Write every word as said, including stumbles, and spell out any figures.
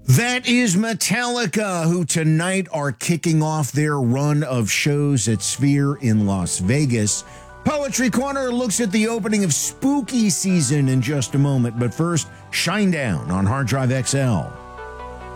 That is Metallica, who tonight are kicking off their run of shows at Sphere in Las Vegas. Poetry Corner looks at the opening of spooky season in just a moment, but first, Shinedown on Hard Drive X L.